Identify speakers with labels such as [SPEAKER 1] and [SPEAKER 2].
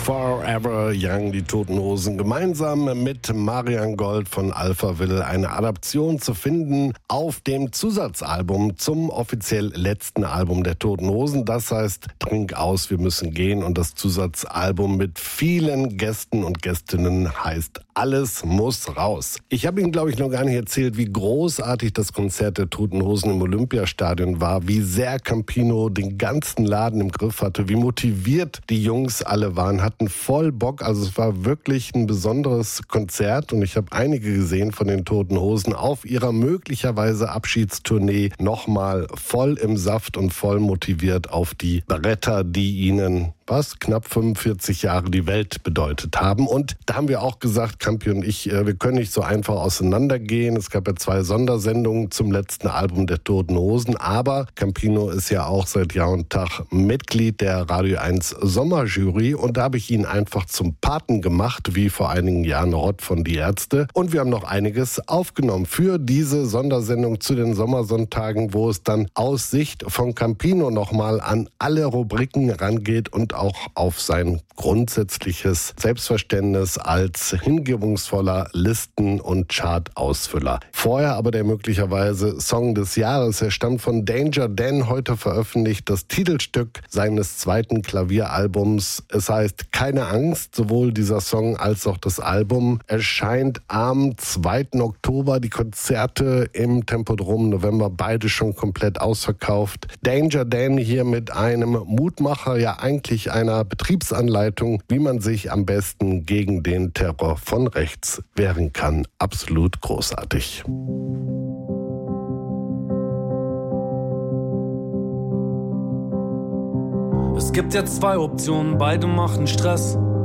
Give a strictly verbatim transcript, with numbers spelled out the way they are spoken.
[SPEAKER 1] Forever Young, die Toten Hosen, gemeinsam mit Marian Gold von Alphaville, eine Adaption zu finden auf dem Zusatzalbum zum offiziell letzten Album der Toten Hosen. Das heißt, Trink aus, wir müssen gehen. Und das Zusatzalbum mit vielen Gästen und Gästinnen heißt Alles muss raus. Ich habe Ihnen, glaube ich, noch gar nicht erzählt, wie großartig das Konzert der Toten Hosen im Olympiastadion war, wie sehr Campino den ganzen Laden im Griff hatte, wie motiviert die Jungs alle waren, hatten voll Bock. Also es war wirklich ein besonderes Konzert und ich habe einige gesehen von den Toten Hosen auf ihrer möglicherweise Abschiedstournee nochmal voll im Saft und voll motiviert auf die Bretter, die ihnen was knapp fünfundvierzig Jahre die Welt bedeutet haben. Und da haben wir auch gesagt, Campi und ich, wir können nicht so einfach auseinandergehen. Es gab ja zwei Sondersendungen zum letzten Album der Toten Hosen, aber Campino ist ja auch seit Jahr und Tag Mitglied der Radio eins Sommerjury und da habe ich ihn einfach zum Paten gemacht, wie vor einigen Jahren Rott von Die Ärzte. Und wir haben noch einiges aufgenommen für diese Sondersendung zu den Sommersonntagen, wo es dann aus Sicht von Campino nochmal an alle Rubriken rangeht und auch auf sein grundsätzliches Selbstverständnis als hingebungsvoller Listen- und Chart-Ausfüller. Vorher aber der möglicherweise Song des Jahres. Er stammt von Danger Dan, heute veröffentlicht, das Titelstück seines zweiten Klavieralbums. Es heißt Keine Angst, sowohl dieser Song als auch das Album erscheint am zweiten Oktober. Die Konzerte im Tempodrom November, beide schon komplett ausverkauft. Danger Dan hier mit einem Mutmacher, ja eigentlich einer Betriebsanleitung, wie man sich am besten gegen den Terror von rechts wehren kann. Absolut großartig.
[SPEAKER 2] Es gibt jetzt zwei Optionen, beide machen Stress.